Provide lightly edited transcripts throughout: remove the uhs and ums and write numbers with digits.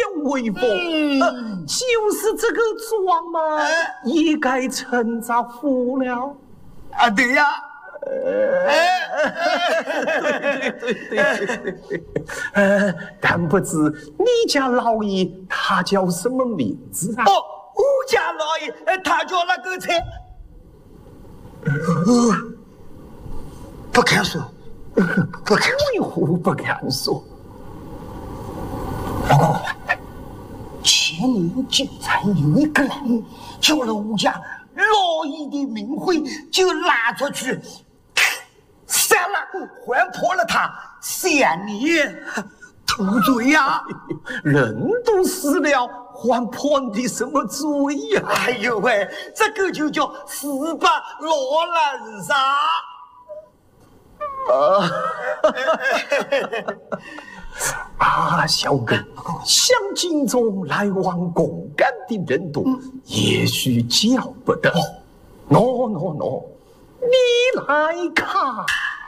威风，就是这个妆嘛，也该称咱服了。 啊，对呀。 对，但不知你家老爷他叫什么名字啊？ 哦，我家老爷他叫那个菜，不敢说，不敢为何不敢说？ 老公，前年竟然有一个人叫了我家老爷的名讳，就拉出去杀了，还破了他3年头罪呀！ 人都死了，还破你什么罪呀？ 哎呦喂，这个就叫死把老人杀。 小哥，像京中来往公干的人多，也许叫不得。喏，你来看，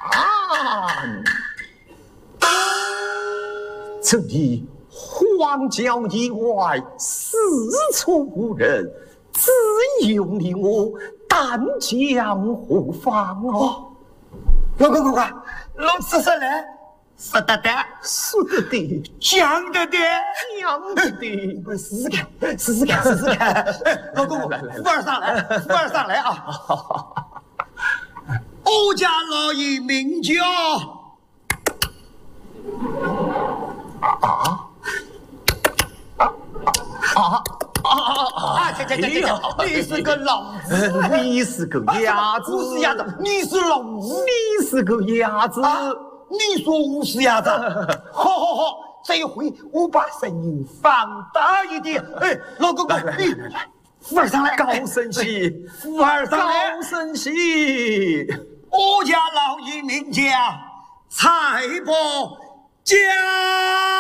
这里荒郊野外，四处无人，只有你我，单将何妨哦？ 快，弄吃来。说得的， 说得的， 讲得的， 讲得的， 试试看。老公，扶儿上来啊！我家老爷名叫你是个老子， 你是个鸭子， 我是鸭子，你是老子， 你是个鸭子。 你说我是鸭子，好，这一回我把声音放大一点。哎，老公，来，扶儿上来， 高声气， 扶儿上来， 高声气。 我家老爷名叫蔡伯家。